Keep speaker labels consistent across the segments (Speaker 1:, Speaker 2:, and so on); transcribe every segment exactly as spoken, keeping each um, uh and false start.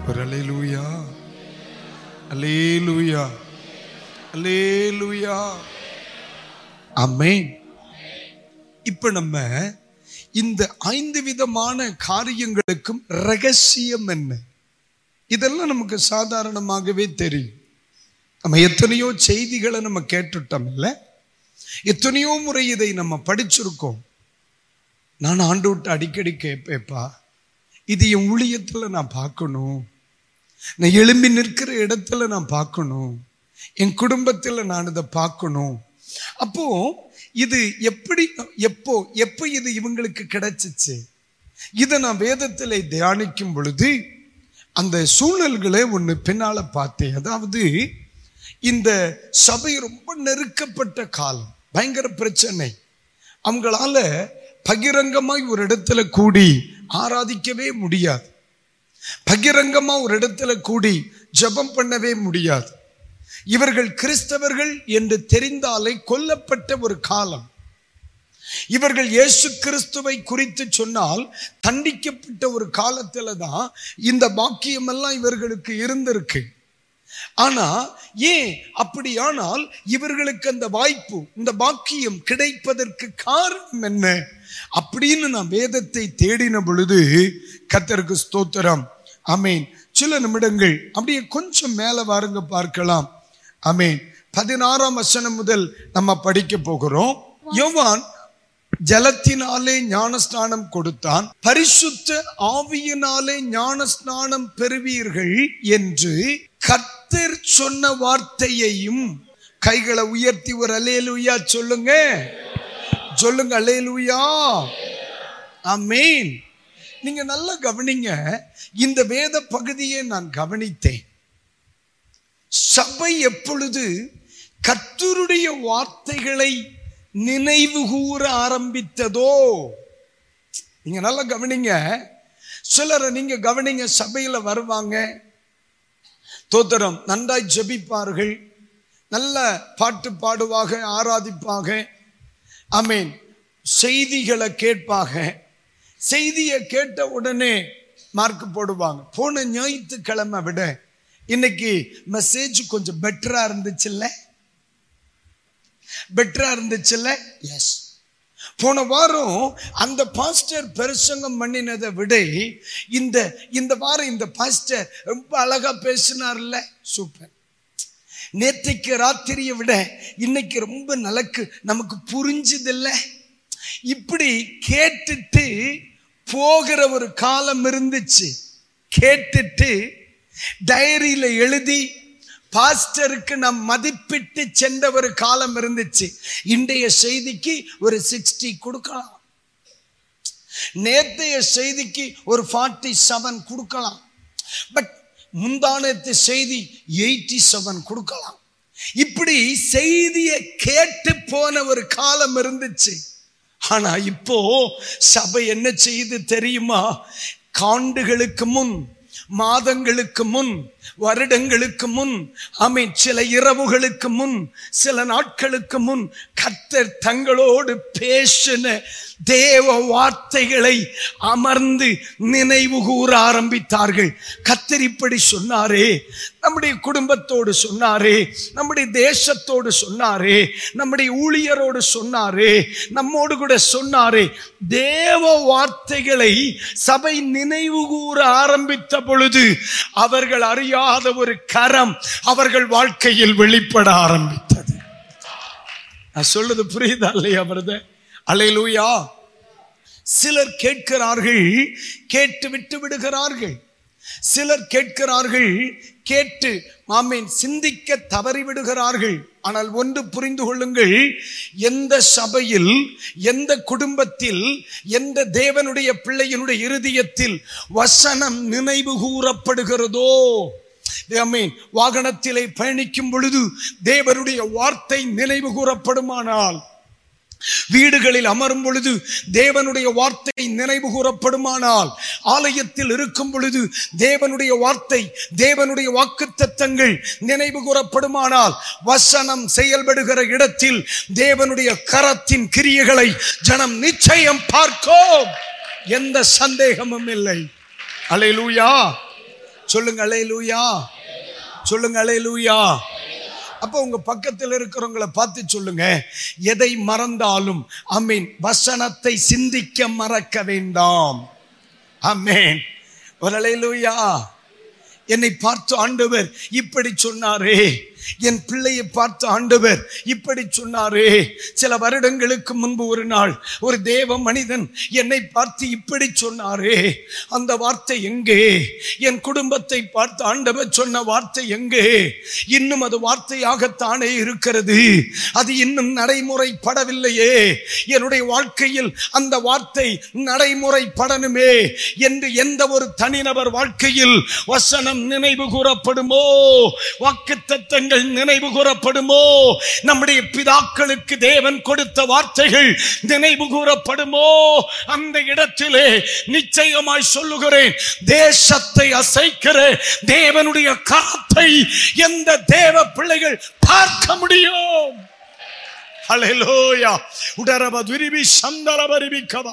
Speaker 1: ஒரு அல்லேலூயா, அல்லேலூயா, அல்லேலூயா, ஆமென். இப்ப நம்ம இந்த ஐந்து விதமான காரியங்களுக்கும் ரகசியம் என்ன? இதெல்லாம் நமக்கு சாதாரணமாகவே தெரியும். நம்ம எத்தனையோ செய்திகளை நம்ம கேட்டுட்டோம் இல்ல, எத்தனையோ முறை இதை நம்ம படிச்சிருக்கோம். நான் ஆண்டவர்ட்ட அடிக்கடி கேட்பேப்பா, இது என் ஊழியத்துல நான் பார்க்கணும், நான் எழும்பி நிற்கிற இடத்துல நான் பார்க்கணும், என் குடும்பத்துல நான் இதை பார்க்கணும். அப்போ இது எப்படி, எப்போ எப்போ இது இவங்களுக்கு கிடைச்சிச்சு? இதை நான் வேதத்தில் தியானிக்கும் பொழுது அந்த சூழல்களை ஒன்று பின்னால பார்த்தேன். அதாவது இந்த சபை ரொம்ப நெருக்கப்பட்ட காலம், பயங்கர பிரச்சனை. அவங்களால பகிரங்கமாய் ஒரு இடத்துல கூடி ஆராதிக்கவே முடியாது, பகிரங்கமா ஒரு இடத்துல கூடி ஜெபம் பண்ணவே முடியாது. இவர்கள் கிறிஸ்தவர்கள் என்று தெரிந்தாலே கொல்லப்பட்ட ஒரு காலம். இவர்கள் இயேசு கிறிஸ்துவை குறித்து சொன்னால் தண்டிக்கப்பட்ட ஒரு காலத்துல தான் இந்த பாக்கியம் எல்லாம் இவர்களுக்கு இருந்திருக்கு. ஆனா ஏன் அப்படியானால் இவர்களுக்கு அந்த வாய்ப்பு, இந்த பாக்கியம் கிடைப்பதற்கு காரணம் என்ன அப்படின்னு நான் வேதத்தை தேடின பொழுது, கர்த்தருக்கு ஸ்தோத்திரம், ஆமென். சில நிமிடங்கள் அப்படியே கொஞ்சம் மேல வாருங்க பார்க்கலாம். ஆமென். பதினாறாம் வசனம் முதல் நம்ம படிக்க போகிறோம். யோவான் ஜலத்தினாலே ஞானஸ்நானம் கொடுத்தான், பரிசுத்த ஆவியினாலே ஞானஸ்நானம் பெறுவீர்கள் என்று கர்த்தர் சொன்ன வார்த்தையையும். கைகளை உயர்த்தி ஒரு அல்லேலூயா சொல்லுங்க, சொல்லுங்க அல்லேலூயா, ஆமென். நீங்க நல்லா கவனிங்க, இந்த வேத பகுதியை நான் கவனித்தேன். சபை எப்பொழுது கர்த்தருடைய வார்த்தைகளை நினைவு கூற ஆரம்பித்ததோ, நீங்க நல்லா கவனிங்க. சிலரை நீங்க கவனிங்க, சபையில வருவாங்க, தோத்திரம் நன்றாய் ஜெபிப்பார்கள், நல்ல பாட்டு பாடுவாங்க, ஆராதிப்பாங்க, ஆமென், செய்திகளை கேட்பாங்க. செய்தியை கேட்ட உடனே மார்க் போடுவாங்க. போன ஞாயிற்றுக்கிழமை விட இன்னைக்கு மெசேஜ் கொஞ்சம் பெட்டரா இருந்துச்சுல்ல, பெட்டரா இருந்துச்சுல்ல. எஸ், போன வாரம் அந்த பாஸ்டர் பிரசங்கம் பண்ணினதை விட இந்த இந்த வாரம் இந்த பாஸ்டர் ரொம்ப அழகா பேசினார்ல, சூப்பர். நேற்றைக்கு ராத்திரியை விட இன்னைக்கு ரொம்ப நலக்கு நமக்கு புரிஞ்சதில்ல. இப்படி கேட்டுட்டு போகிற ஒரு காலம் இருந்துச்சு. கேட்டுட்டு டைரியில எழுதி பாஸ்டருக்கு நாம் மதிப்பிட்டு சென்ற ஒரு காலம் இருந்துச்சு. இன்றைய செய்திக்கு ஒரு சிக்ஸ்டி கொடுக்கலாம், நேற்றைய செய்திக்கு ஒரு ஃபார்ட்டி செவன் கொடுக்கலாம், பட் முந்தானத்து செய்தி எயிட்டி செவன் கொடுக்கலாம். இப்படி செய்தியை கேட்டு போன ஒரு காலம் இருந்துச்சு. ஆனா இப்போ சபை என்ன செய்து தெரியுமா? காண்டுகளுக்கு முன், மாதங்களுக்கு முன், வருடங்களுக்கு முன், ஆமென், சில இரவுகளுக்கு முன், சில நாட்களுக்கு முன் கர்த்தர் தங்களோடு பேசின தேவ வார்த்தைகளை அமர்ந்து நினைவு கூற ஆரம்பித்தார்கள். கர்த்தர் இப்படி சொன்னாரே, நம்முடைய குடும்பத்தோடு சொன்னாரே, நம்முடைய தேசத்தோடு சொன்னாரே, நம்முடைய ஊழியரோடு சொன்னாரே, நம்மோடு கூட சொன்னாரே. தேவ வார்த்தைகளை சபை நினைவு கூற ஆரம்பித்த பொழுது அவர்கள் அறியாத ஒரு கரம் அவர்கள் வாழ்க்கையில் வெளிப்பட ஆரம்பித்தது. நான் சொல்றது புரியுதா இல்லையா பிரதர்? அல்லேலூயா. சிலர் கேட்கிறார்கள், கேட்டு விட்டு விடுகிறார்கள். சிலர் கேட்கிறார்கள், கேட்டு ஆமென் சிந்திக்க தவறி விடுகிறார்கள். ஆனால் ஒன்று புரிந்து கொள்ளுங்கள், எந்த சபையில், எந்த குடும்பத்தில், எந்த தேவனுடைய பிள்ளையினுடைய இருதயத்தில் வசனம் நினைவு கூறப்படுகிறதோ, ஆமென், வாகனத்திலே பயணிக்கும் பொழுது தேவனுடைய வார்த்தை நினைவு கூறப்படுமானால், வீடுகளில் அமரும் பொழுது தேவனுடைய வார்த்தை நினைவு கூறப்படுமானால், ஆலயத்தில் இருக்கும் பொழுது தேவனுடைய வார்த்தை, தேவனுடைய வாக்குத்தத்தங்கள் நினைவு கூறப்படுமானால், வசனம் செயல்படுகிற இடத்தில் தேவனுடைய கரத்தின் கிரியைகளை ஜனம் நிச்சயம் பார்க்கும், எந்த சந்தேகமும் இல்லை. அல்லேலூயா. சொல்லுங்க அல்லேலூயா, சொல்லுங்க அல்லேலூயா. அப்ப உங்க பக்கத்தில் இருக்கிறவங்களை பார்த்து சொல்லுங்க, எதை மறந்தாலும் ஆமென் வசனத்தை சிந்திக்க மறக்க வேண்டாம். ஆமென். ஒரு அல்லேலூயா. என்னை பார்த்து ஆண்டவர் இப்படி சொன்னாரே, என் பிள்ளையை பார்த்து ஆண்டவர் இப்படி சொன்னாரே. சில வருடங்களுக்கு முன்பு ஒரு நாள் ஒரு தேவ மனிதன் என்னை பார்த்து இப்படி சொன்னாரே, அந்த வார்த்தை எங்கே? என் குடும்பத்தை பார்த்து ஆண்டவர் சொன்ன வார்த்தை எங்கே? இன்னும் அது வார்த்தையாகத்தானே இருக்கிறது, அது இன்னும் நடைமுறைப்படவில்லையே. என்னுடைய வாழ்க்கையில் அந்த வார்த்தை நடைமுறைப்படணுமே என்று எந்த ஒரு தனிநபர் வாழ்க்கையில் வசனம் நினைவு கூறப்படுமோ, வாக்குத்தத்தங்கள் நினைவு கூறப்படுமோ, நம்முடைய பிதாக்களுக்கு தேவன் கொடுத்த வார்த்தைகள் நினைவு கூறப்படுமோ, அந்த இடத்திலே நிச்சயமாய் சொல்லுகிறேன், தேசத்தை அசைக்கிற தேவனுடைய கரத்தை எந்த தேவ பிள்ளைகள் பார்க்க முடியும். ஹல்லேலூயா. உடரப துரிபி சந்தரபரிபி கவா.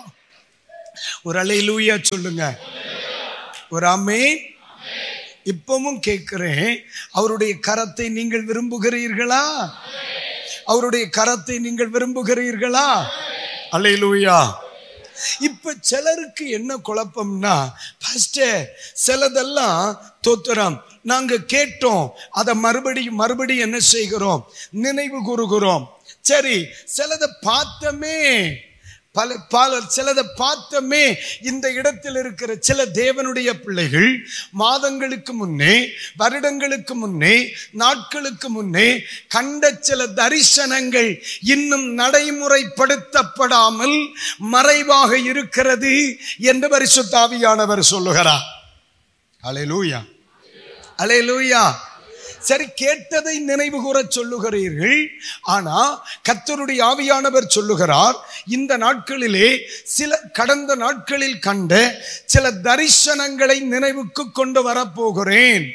Speaker 1: ஒரு அல்லேலூயா சொல்லுங்க, ஒரு ஆமென். இப்பவும் கேட்கிறேன், அவருடைய கரத்தை நீங்கள் விரும்புகிறீர்களா? அவருடைய கரத்தை நீங்கள் விரும்புகிறீர்களா? அல்லேலூயா. இப்ப சிலருக்கு என்ன குழப்பம்னா, பாஸ்டர் சிலதெல்லாம் தோத்திரம் நாங்க கேட்டோம், அதை மறுபடியும் மறுபடியும் என்ன செய்கிறோம்? நினைவு கூறுகிறோம். சரி, சிலதை பார்த்தமே, பல பல சிலதை பார்த்தமே. இந்த இடத்தில் இருக்கிற சில தேவனுடைய பிள்ளைகள் மாதங்களுக்கு முன்னே, வருடங்களுக்கு முன்னே, நாட்களுக்கு முன்னே கண்ட சில தரிசனங்கள் இன்னும் நடைமுறைப்படுத்தப்படாமல் மறைவாக இருக்கிறது என்று பரிசுத்த ஆவியானவர் சொல்லுகிறார். அல்லேலூயா, அல்லேலூயா. சரி, கேட்டதை நினைவு கூற சொல்லுகிறீர்கள். ஆனா கர்த்தருடைய ஆவியானவர் சொல்லுகிறார், இந்த நாட்களிலே சில கடந்த நாட்களில் கண்ட சில தரிசனங்களை நினைவுக்கு கொண்டு வரப்போகிறேன்.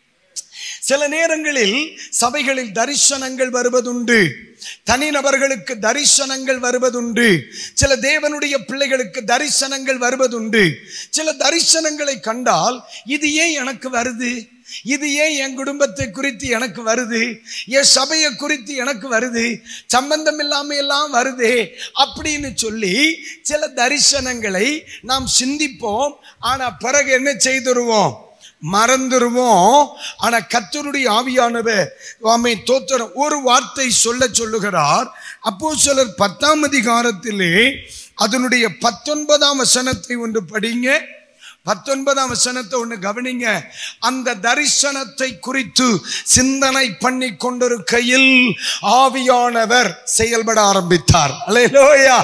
Speaker 1: சில நேரங்களில் சபைகளில் தரிசனங்கள் வருவதுண்டு, தனிநபர்களுக்கு தரிசனங்கள் வருவதுண்டு, சில தேவனுடைய பிள்ளைகளுக்கு தரிசனங்கள் வருவதுண்டு. சில தரிசனங்களை கண்டால் இது ஏன் எனக்கு வருது, இது ஏன் என் குடும்பத்தை குறித்து எனக்கு வருது, என் சபையை குறித்து எனக்கு வருது, சம்பந்தம் இல்லாம எல்லாம் வருதே அப்படின்னு சொல்லி சில தரிசனங்களை நாம் சிந்திப்போம். ஆனா பிறகு என்ன செய்துருவோம்? மறந்துருவோம். ஆனா கர்த்தருடைய ஆவியானவர் ஆமே தோத்திரம் ஒரு வார்த்தை சொல்ல சொல்லுகிறார். அப்போஸ்தலர் பத்தாம் அதிகாரத்திலே அதனுடைய பத்தொன்பதாம் வசனத்தை ஒன்று படிங்க. பத்தொன்பதாம் வசனத்தை ஒன்று கவனிங்க. அந்த தரிசனத்தை குறித்து சிந்தனை பண்ணி கொண்டிருக்கையில் ஆவியானவர் செயல்பட ஆரம்பித்தார். அல்லேலூயா,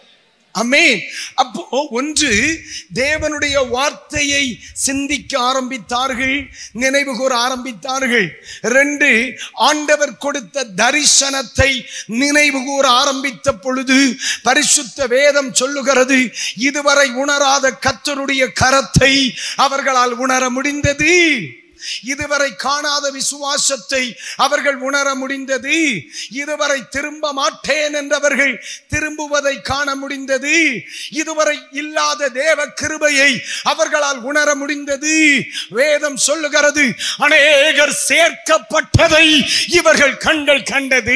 Speaker 1: ஆமென். அப்போ ஒன்று, தேவனுடைய வார்த்தையை சிந்திக்க ஆரம்பித்தார்கள், நினைவு கூற ஆரம்பித்தார்கள். ரெண்டு, ஆண்டவர் கொடுத்த தரிசனத்தை நினைவு கூற ஆரம்பித்த பொழுது பரிசுத்த வேதம் சொல்லுகிறது, இதுவரை உணராத கர்த்தருடைய கரத்தை அவர்களால் உணர முடிந்தது. இதுவரை காணாத விசுவாசத்தை அவர்கள் உணர முடிந்தது. இதுவரை திரும்ப மாட்டேன் என்றவர்கள் திரும்புவதை காண முடிந்தது. இதுவரை இல்லாத தேவ கிருபையை அவர்களால் உணர முடிந்தது. வேதம் சொல்லுகிறது, அநேகர் சேர்க்கப்பட்டதை இவர்கள் கண்கள் கண்டது.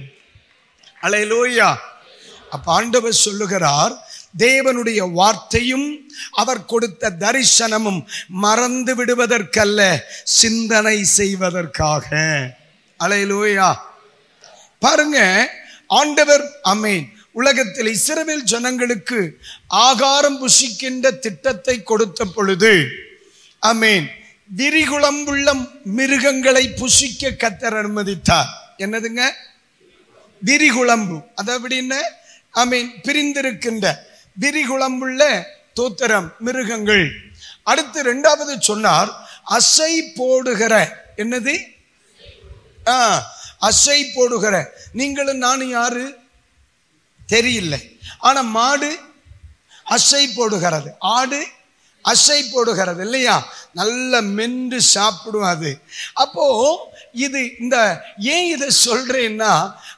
Speaker 1: அல்லேலூயா. அப்ப ஆண்டவர் சொல்லுகிறார், தேவனுடைய வார்த்தையும் அவர் கொடுத்த தரிசனமும் மறந்து விடுவதற்கல்ல, சிந்தனை செய்வதற்காக. அல்லேலூயா. பாருங்க, ஆண்டவர் ஆமென் உலகத்தில் இஸ்ரவேல் ஜனங்களுக்கு ஆகாரம் புசிக்கின்ற திட்டத்தை கொடுத்த பொழுது ஆமென் விரிகுளம்புள்ள மிருகங்களை புசிக்க கர்த்தர் அனுமதித்தார். என்னதுங்க? விரிகுளம்பு. அது அப்படின்னா ஆமென் பிரிந்திருக்கின்ற விரிகுளம்புள்ள தோத்திரம் மிருகங்கள். அடுத்து இரண்டாவது சொன்னார், அசை போடுகிற. என்னது? அசை போடுகிற. நீங்களும் நானும் யாரு தெரியல, ஆனா மாடு அசை போடுகிறது, ஆடு அசை போடுகிறது இல்லையா? நல்ல மென்று சாப்பிடும் அது. அப்போ இது இந்த ஏன் இதை சொல்றேன்னா,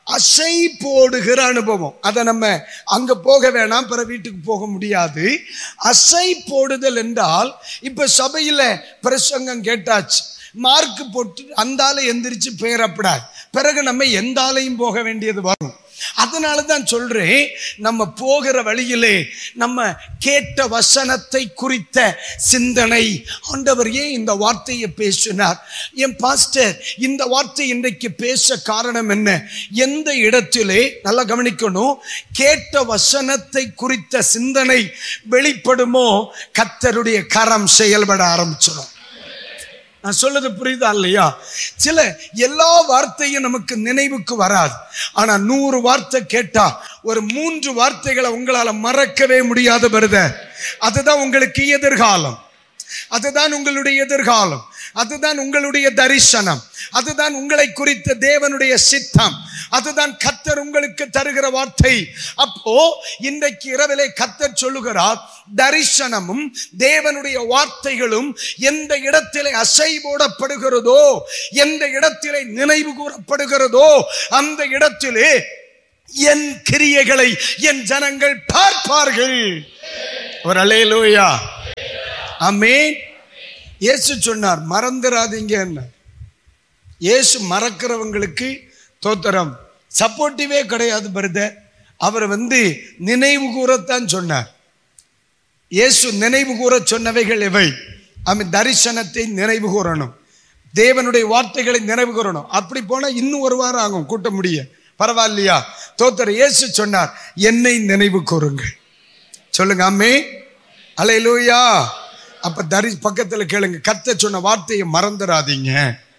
Speaker 1: அசை போடுகிற அனுபவம். அதை நம்ம அங்க போக வேணாம், பிற வீட்டுக்கு போக முடியாது. அசை போடுதல் என்றால், இப்ப சபையில பிரசங்கம் கேட்டாச்சு, மார்க் போட்டு அந்தால எந்திரிச்சு பேரப்படாது, பிறகு நம்ம எந்தாலையும் போக வேண்டியது வரும். அதனாலதான் சொல்றேன், நம்ம போகிற வழியிலே நம்ம கேட்ட வசனத்தை குறித்த சிந்தனை. ஆண்டவர் ஏன் இந்த வார்த்தையை பேசினார்? என் பாஸ்டர் இந்த வார்த்தை இன்றைக்கு பேச காரணம் என்ன? எந்த இடத்திலே நல்லா கவனிக்கணும், கேட்ட வசனத்தை குறித்த சிந்தனை வெளிப்படுமோ கர்த்தருடைய கரம் செயல்பட ஆரம்பிச்சிடும். நான் சொல்றது புரியுதா இல்லையா? சில எல்லா வார்த்தையும் நமக்கு நினைவுக்கு வராது. ஆனா நூறு வார்த்தை கேட்டா ஒரு மூன்று வார்த்தைகளை உங்களால மறக்கவே முடியாத வருத. அதுதான் உங்களுக்கு எதிர்காலம், அதுதான் உங்களுடைய எதிர்காலம், அதுதான் உங்களுடைய தரிசனம், அதுதான் உங்களை குறித்த தேவனுடைய சித்தம், அதுதான் கர்த்தர் உங்களுக்கு தருகிற வார்த்தை. அப்போ இன்றைக்கு இரவிலே கர்த்தர் சொல்லுகிறார், தரிசனமும் தேவனுடைய வார்த்தைகளும் எந்த இடத்திலே அசை போடப்படுகிறதோ, எந்த இடத்திலே நினைவு கூறப்படுகிறதோ, அந்த இடத்திலே என் கிரியைகளை என் ஜனங்கள் பார்ப்பார்கள். ஒரு அல்லேலூயா, ஆமென். இயேசு சொன்னார், மறந்துடாதீங்க. என்ன இயேசு மறக்கிறவங்களுக்கு தோத்திரம், சப்போர்ட்டிவே கிடையாது பிரதர். அவர் வந்து நினைவு கூறத்தான் சொன்னார். இயேசு நினைவு கூற சொன்னவைகள் எவை? அவன் தரிசனத்தை நினைவு கூறணும், தேவனுடைய வார்த்தைகளை நினைவு கூறணும். அப்படி போனா இன்னும் ஒரு வாரம் ஆகும் கூட்ட முடிய, பரவாயில்லையா? தோத்திரம். இயேசு சொன்னார், என்னை நினைவு கூறுங்கள். சொல்லுங்க ஆமென், அல்லேலூயா. அப்ப தரி பக்கத்துல கேளுங்க, கர்த்தர் சொன்ன வார்த்தையை மறந்துடாதீங்க.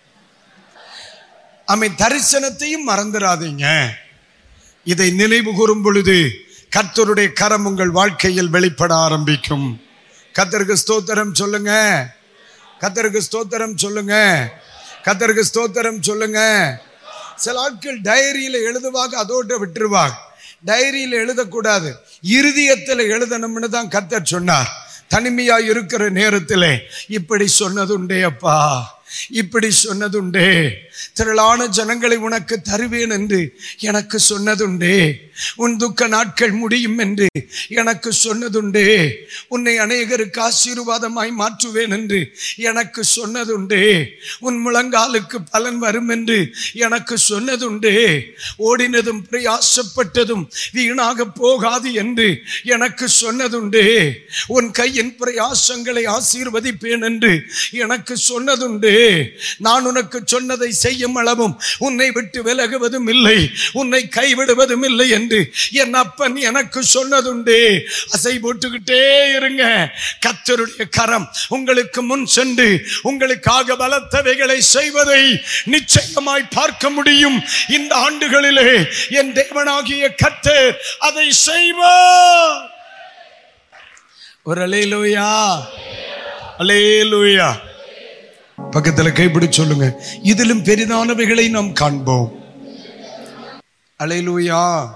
Speaker 1: ஆமென். தரிசனத்தையும் மறந்துடாதீங்க. இதை நினைவு கூறும் பொழுது கர்த்தருடைய கரம் உங்கள் வாழ்க்கையில் வெளிப்பட ஆரம்பிக்கும். கர்த்தருக்கு ஸ்தோத்திரம் சொல்லுங்க, கர்த்தருக்கு ஸ்தோத்திரம் சொல்லுங்க, கர்த்தருக்கு ஸ்தோத்திரம் சொல்லுங்க. சில ஆட்கள் டைரியில எழுதுவாங்க, அதோட விட்டுருவாங்க. டைரியில எழுதக்கூடாது, இருதயத்தில் எழுதணும்னு தான் கர்த்தர் சொன்னார். தனிமையா இருக்கிற நேரத்திலே இப்படி சொன்னதுண்டே அப்பா, இப்படி சொன்னதுண்டே, திரளான ஜனங்களை உனக்கு தருவேன் என்று எனக்கு சொன்னதுண்டே, உன் துக்க நாட்கள் முடியும் என்று எனக்கு சொன்னதுண்டே, உன்னை அநேகருக்கு ஆசீர்வாதமாய் மாற்றுவேன் என்று எனக்கு சொன்னதுண்டே, உன் முழங்காலுக்கு பலன் வரும் என்று எனக்கு சொன்னதுண்டே, ஓடினதும் பிரயாசப்பட்டதும் வீணாக போகாது என்று எனக்கு சொன்னதுண்டே, உன் கையின் பிரயாசங்களை ஆசீர்வதிப்பேன் என்று எனக்கு சொன்னதுண்டே, நான் உனக்கு சொன்னதை செய்யும் அளவும் உன்னை விட்டு விலகுவதும் இல்லை, உன்னை கைவிடுவதும் இல்லை என்று என் அப்பன் எனக்கு சொன்னதுண்டே. அசை போட்டுக்கிட்டே இருங்க. கர்த்தருடைய கரம் உங்களுக்கு முன் சென்று உங்களுக்காக பலத்தவைகளை செய்வதை நிச்சயமாய் பார்க்க முடியும். இந்த ஆண்டுகளிலே என் தேவனாகிய கர்த்தர் அதை செய்வார். ஒரு அல்லேலூயா, அல்லேலூயா. பக்கத்துல கைப்பிடி சொல்லுங்க, இதிலும் பெரிதானவைகளை நாம் காண்போம். அல்லேலூயா.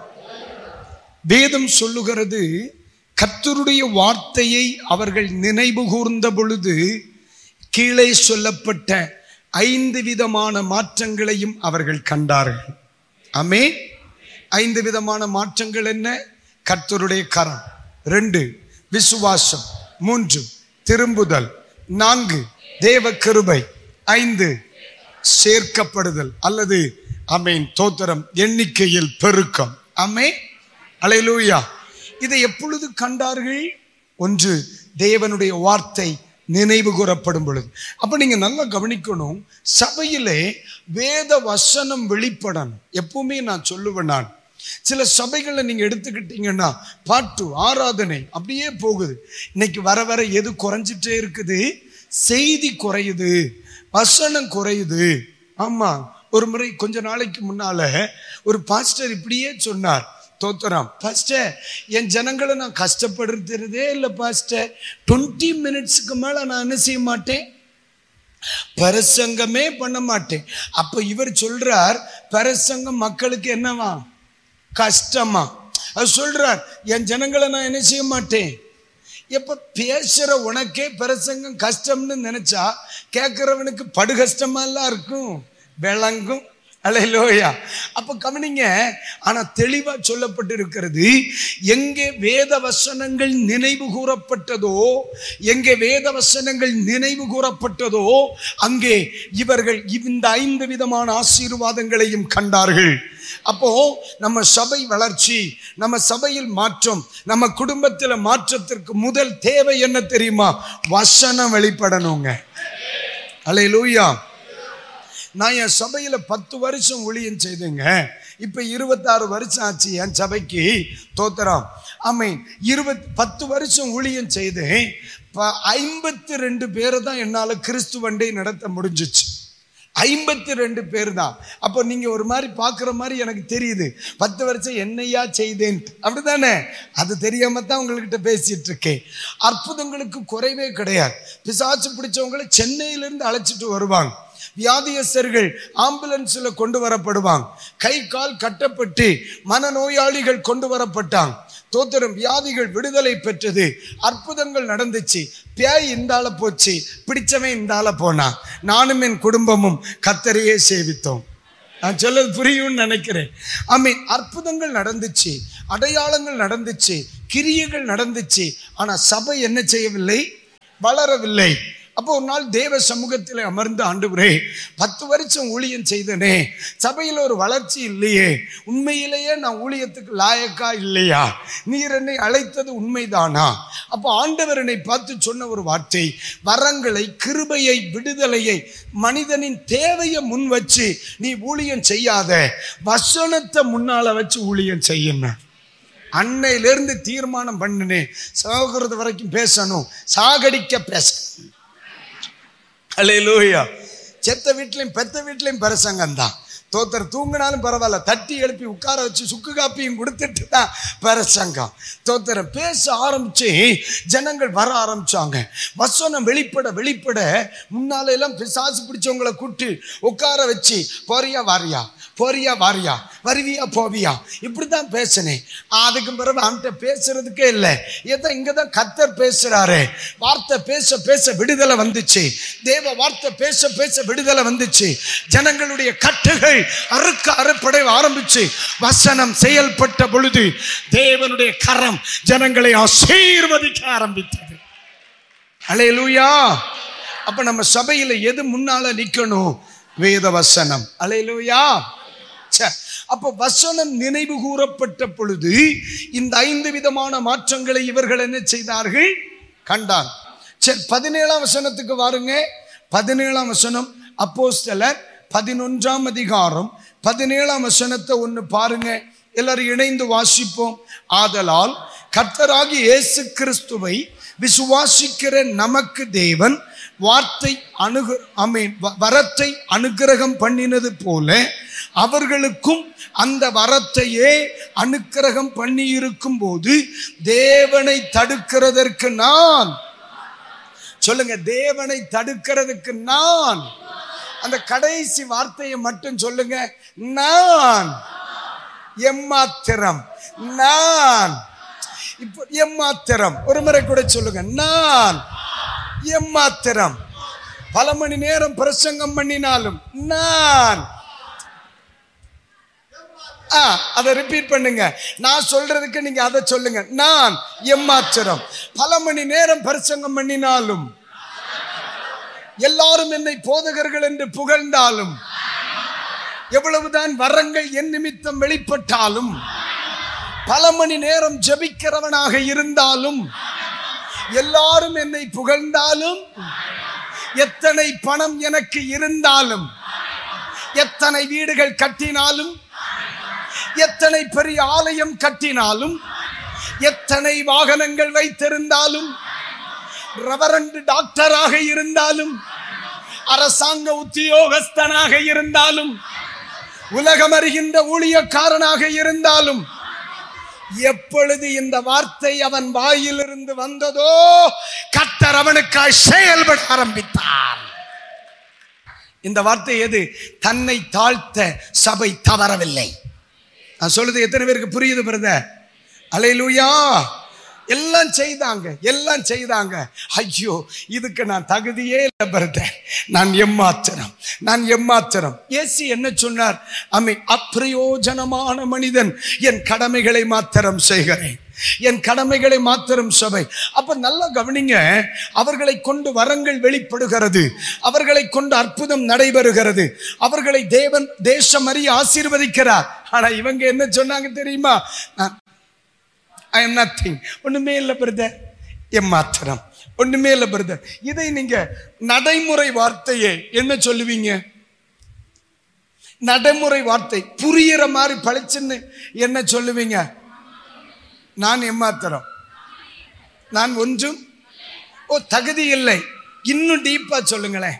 Speaker 1: வேதம் சொல்லுகிறது, கர்த்தருடைய வார்த்தையை அவர்கள் நினைவு கூர்ந்த பொழுது கீழே சொல்லப்பட்ட ஐந்து விதமான மாற்றங்களையும் அவர்கள் கண்டார்கள். ஆமென். ஐந்து விதமான மாற்றங்கள் என்ன? கர்த்தருடைய கரம், ரெண்டு விசுவாசம், மூன்று திரும்புதல், நான்கு தேவ கிருபை, ஐந்து சேர்க்கப்படுதல் அல்லது ஆமென் தோத்திரம் எண்ணிக்கையில் பெருக்கம். ஆமென், அல்லேலூயா. இதை எப்பொழுது கண்டார்கள்? ஒன்று, தேவனுடைய வார்த்தை நினைவு கூறப்படும் பொழுது. அப்ப நீங்க நல்லா கவனிக்கணும், சபையிலே வேத வசனம் வெளிப்படணும். எப்பவுமே நான் சொல்லுவேன், நான் சில சபைகளை நீங்க எடுத்துக்கிட்டீங்கன்னா பாட்டு ஆராதனை அப்படியே போகுது. இன்னைக்கு வர வர எது குறைஞ்சிட்டே இருக்குது? செய்தி குறையுது, வசனம் குறையுது. ஆமா, ஒரு முறை கொஞ்ச நாளைக்கு முன்னால ஒரு பாஸ்டர் இப்படியே சொன்னார், தோத்திரம் பாஸ்டர், என் ஜனங்களை நான் கஷ்டப்படுத்துறதே இல்லை பாஸ்டர், டுவெண்ட்டி மினிட்ஸுக்கு மேல நான் என்ன செய்ய மாட்டேன், பிரசங்கமே பண்ண மாட்டேன். அப்ப இவர் சொல்றார், பிரசங்கம் மக்களுக்கு என்னவா, கஷ்டமா? அது சொல்றார், என் ஜனங்களை நான் என்ன செய்ய மாட்டேன். எப்ப பேசுற உனக்கே பிரசங்கம் கஷ்டம்னு நினைச்சா கேட்கிறவனுக்கு படு கஷ்டமா எல்லாம் இருக்கும், விளங்கும். அல்லேலூயா. அப்ப கவனிங்க, ஆனா தெளிவா சொல்லப்பட்டிருக்கிறது, எங்கே வேத வசனங்கள் நினைவு கூறப்பட்டதோ, எங்கே வேத வசனங்கள் நினைவு கூறப்பட்டதோ அங்கே இவர்கள் இந்த ஐந்து விதமான ஆசீர்வாதங்களையும் கண்டார்கள். அப்போ நம்ம சபை வளர்ச்சி, நம்ம சபையில் மாற்றம், நம்ம குடும்பத்தில் மாற்றத்திற்கு முதல் தேவை என்ன தெரியுமா? வசனம் வெளிப்படணுங்க. அல்லேலூயா. நான் என் சபையில பத்து வருஷம் ஊழியம் செய்தேங்க. இப்ப இருபத்தாறு வருஷம் ஆச்சு என் சபைக்கு. தோத்திரம். ஆமென். இருபத் பத்து வருஷம் ஊழியம் செய்தேன். ஐம்பத்தி ரெண்டு பேரை தான் என்னால கிறிஸ்துவண்டை நடத்த முடிஞ்சிச்சு. ஐம்பத்தி ரெண்டு பேர் தான். அப்போ நீங்க ஒரு மாதிரி பாக்குற மாதிரி எனக்கு தெரியுது, பத்து வருஷம் என்னையா செய்தேன் அப்படித்தானே? அது தெரியாம தான் உங்ககிட்ட பேசிட்டு இருக்கேன். அற்புதங்களுக்கு குறைவே கிடையாது. பிசாசு பிடிச்சவங்களை சென்னையிலிருந்து அழைச்சிட்டு வருவாங்க. வியாதியஸ்தர்கள் ஆம்புலன்ஸ்ல கொண்டு வரப்படுவாங்க. கை கால் கட்டப்பட்டு மனநோயாளிகள் கொண்டு வரப்பட்டாங்க. தோத்திரம். வியாதிகள் விடுதலை பெற்றது. அற்புதங்கள் நடந்துச்சு. பேய் இந்தால போச்சு, பிடிச்சவன் இந்தால போனா. நானும் என் குடும்பமும் கர்த்தரையே சேவித்தோம். நான் சொல்றது புரியும்னு நினைக்கிறேன். ஆமென். அற்புதங்கள் நடந்துச்சு, அடையாளங்கள் நடந்துச்சு, கிரியைகள் நடந்துச்சு. ஆனா சபை என்ன செய்யவில்லை? வளரவில்லை. அப்போ ஒரு நாள் தேவ சமூகத்தில் அமர்ந்து, ஆண்டவரே, பத்து வருஷம் ஊழியம் செய்தனே, சபையில் ஒரு வளர்ச்சி இல்லையே, உண்மையிலேயே நான் ஊழியத்துக்கு லாயக்கா இல்லையா? நீர் என்னை அழைத்தது உண்மைதானா? அப்போ ஆண்டவர் என்னை பார்த்து சொன்ன ஒரு வார்த்தை, வரங்களை, கிருபையை, விடுதலையை, மனிதனின் தேவையை முன் வச்சு நீ ஊழியம் செய்யாத, வசனத்தை முன்னால வச்சு ஊழியம் செய்யணும். அன்னையிலிருந்து தீர்மானம் பண்ணினேன், சாகிறது வரைக்கும் பேசணும், சாகடிக்க பேசணும். அல்லேலூயா. செத்த வீட்லையும் பெத்த வீட்லையும் பிரசங்கம் தான். தோத்தர் தூங்கினாலும் பரவாயில்ல, தட்டி எழுப்பி உட்கார வச்சு சுக்கு காப்பியும் கொடுத்துட்டு தான் பிரசங்கம். தோத்தரம் பேச ஆரம்பிச்சு ஜனங்கள் வர ஆரம்பிச்சாங்க. வசனம் வெளிப்பட வெளிப்பட முன்னால எல்லாம் பிசாசு பிடிச்சவங்களை கூட்டி உட்கார வச்சு, போறியா வாரியா, போறியா வாரியா, வருவியா போவியா, இப்படிதான் பேசினேன். அதுக்கு பிறகு அவன்கிட்ட பேசுறதுக்கே இல்லை. ஏதோ இங்கதான் கர்த்தர் பேசுறாரு. வார்த்தை பேச பேச விடுதலை வந்துச்சு. தேவ வார்த்தை பேச பேச விடுதலை வந்துச்சு. ஜனங்களுடைய கட்டுகள் அறுக்க அறுப்படை ஆரம்பிச்சு வசனம் செயல்பட்ட பொழுது தேவனுடைய கரம் ஜனங்களை ஆசீர்வதிக்க ஆரம்பித்தது. அல்லேலூயா. அப்ப நம்ம சபையில எது முன்னால நிக்கணும்? வேத வசனம். அல்லேலூயா. அப்ப வசனம் நினைவு கூறப்பட்ட பொழுது இந்த ஐந்து விதமான மாற்றங்களை இவர்கள் என்ன செய்தார்கள்? கண்டார். சரி, பதினேழாம் வசனத்துக்கு வாருங்க. பதினேழாம் வசனம் அப்போஸ்தலர் பதினொன்றாம் அதிகாரம் பதினேழாம் வசனத்தை ஒன்னு பாருங்க. எல்லாரும் இணைந்து வாசிப்போம். ஆதலால் கர்த்தராகிய இயேசு கிறிஸ்துவை விசுவாசிக்கிற நமக்கு தேவன் வார்த்தை அனுக ஆமென் வரத்தை அனுக்கிரகம் பண்ணினது போல அவர்களுக்கும் அந்த வரத்தையே அனுக்கிரகம் பண்ணி இருக்கும் போது தேவனை தடுக்கிறதற்கு நான், சொல்லுங்க, தேவனை தடுக்கிறதுக்கு நான், அந்த கடைசி வார்த்தையை மட்டும் சொல்லுங்க, நான் எம்மாத்திரம், நான். இப்போ எம்மாத்திரம் ஒரு முறை கூட சொல்லுங்க, நான் எம்மாத்திரம். பல மணி நேரம் பிரசங்கம் பண்ணினாலும் நான். அதை ரிப்பீட் பண்ணுங்க. நான் சொல்றதுக்கு நீங்க அதை சொல்லுங்க, நான் எம்மாத்திரம். பல மணி நேரம் பிரசங்கம் பண்ணினாலும், எல்லாரும் என்னை போதகர்கள் என்று புகழ்ந்தாலும், எவ்வளவுதான் வரங்கள் என் நிமித்தம் வெளிப்பட்டாலும், பல மணி நேரம் ஜெபிக்கிறவனாக இருந்தாலும், எல்லாரும் என்னை புகழ்ந்தாலும், எத்தனை பணம் எனக்கு இருந்தாலும், எத்தனை வீடுகள் கட்டினாலும், எத்தனை பெரிய ஆலயம் கட்டினாலும், எத்தனை வாகனங்கள் வைத்திருந்தாலும், ரெவரண்ட் டாக்டராக இருந்தாலும், அரசாங்க உத்தியோகஸ்தனாக இருந்தாலும், உலகம் அறிகின்ற ஊழியக்காரனாக இருந்தாலும், எப்பொழுது இந்த வார்த்தை அவன் வாயிலிருந்து வந்ததோ கர்த்தர் அவனுக்காய் செயல்பட ஆரம்பித்தார். இந்த வார்த்தை எது? தன்னை தாழ்த்த சபை தவறவில்லை. நான் சொல்றது எத்தனை பேருக்கு புரியுது பிரதர்? அல்லேலூயா. எல்லாம் செய்தாங்க, எல்லாம் செய்தாங்க. ஐயோ, இதுக்கு நான் தகுதியே இல்லை பிரதர், நான் எம்மாத்திரம், நான் எம்மாத்திரம். இயேசு என்ன சொன்னார்? அமை அப்பிரயோஜனமான மனிதன், என் கடமைகளை மாத்திரம் செய்கிறேன், என் கடமைகளை மாத்திரம் சபை. அப்ப நல்லா கவனிங்க, அவர்களை கொண்டு வரங்கள் வெளிப்படுகிறது, அவர்களை கொண்டு அற்புதம் நடைபெறுகிறது, அவர்களை தேவன் தேசம் அறிய ஆசீர்வதிக்கிறார். ஆனா இவங்க என்ன சொன்னாங்க தெரியுமா? I am nothing, ஒண்ணுமே இல்லை பிரதர், எம்மாத்திரம், ஒண்ணுமே இல்லை பிரதர். இதை நீங்க நடைமுறை வார்த்தையே என்ன சொல்லுவீங்க? நடைமுறை வார்த்தை புரியிற மாதிரி பழிச்சுன்னு என்ன சொல்லுவீங்க? நான் எம்மாத்திரம், நான் ஒன்றும் ஓ தகுதி இல்லை. இன்னும் டீப்பா சொல்லுங்களேன்.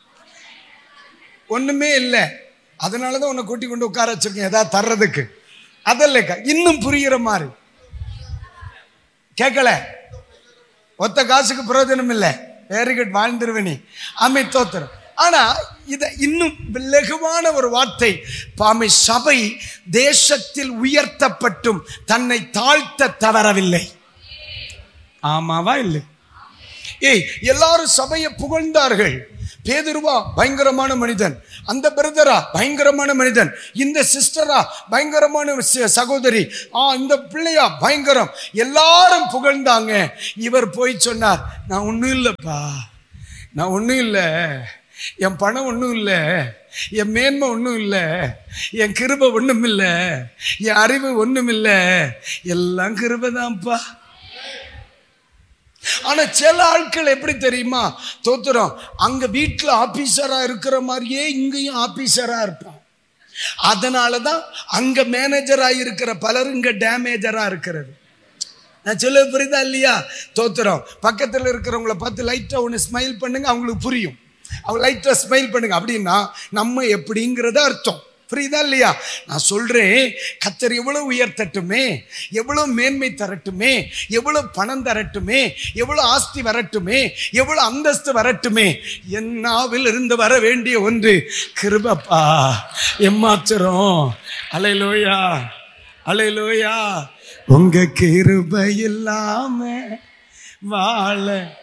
Speaker 1: ஒண்ணுமே இல்லை, அதனாலதான் உன்னை கூட்டி கொண்டு உட்கார வச்சிருக்கேன் ஏதாவது தர்றதுக்கு. அதல்ல, இன்னும் புரிகிற மாதிரி. கேட்கல, ஒத்த காசுக்கு பிரயோஜனம் இல்லை, வெரி குட், வாழ்ந்துருவனி, அமை தோத்திரம். ஆனா இத இன்னும் லகுவான ஒரு வார்த்தை, பாமை சபை தேசத்தில் உயர்த்தப்பட்டும் தன்னை தாழ்த்த தவறவில்லை. ஆமாவா இல்லை? ஏய், எல்லாரும் சபையை புகழ்ந்தார்கள். பேதுருவா பயங்கரமான மனிதன், அந்த பிரதரா பயங்கரமான மனிதன், இந்த சிஸ்டரா பயங்கரமான சகோதரி, ஆ இந்த பிள்ளையா பயங்கரம், எல்லாரும் புகழ்ந்தாங்க. இவர் போய் சொன்னார், நான் ஒன்றும் இல்லைப்பா, நான் ஒன்றும் இல்லை, என் பணம் ஒன்றும் இல்லை, என் மேன்மை ஒன்றும் இல்லை, என் கிருபை ஒன்றும் இல்லை, என் அறிவு ஒன்றும் இல்லை, எல்லாம் கிருபை தான்ப்பா. ஆனா சில ஆட்கள் எப்படி தெரியுமா? தோத்துறோம், அங்க வீட்டுல ஆபீசரா இருக்கிற மாதிரியே இங்கேயும் ஆபீசரா இருப்பான். அதனாலதான் அங்க மேனேஜரா இருக்கிற பலரும் இங்க டேமேஜரா இருக்கிறது. நான் சொல்ல புரியுதா இல்லையா? தோத்துறோம், பக்கத்துல இருக்கிறவங்கள பார்த்து லைட்டா ஒன்னு ஸ்மைல் பண்ணுங்க, அவங்களுக்கு புரியும். அவங்க லைட்டா ஸ்மைல் பண்ணுங்க அப்படின்னா நம்ம எப்படிங்கிறத அர்த்தம். புரியுதா இல்லையா? நான் சொல்றேன், கர்த்தர் எவ்வளவு உயர்த்தட்டுமே, எவ்வளவு மேன்மை தரட்டுமே, எவ்வளவு பணம் தரட்டுமே, எவ்வளவு ஆஸ்தி வரட்டுமே, எவ்வளவு அந்தஸ்து வரட்டுமே, என் நாவில் இருந்து வர வேண்டிய ஒன்று கிருபப்பா, எம்மாத்திரம். அல்லேலூயா, அல்லேலூயா. உங்க கிருபை இல்லாம வாழ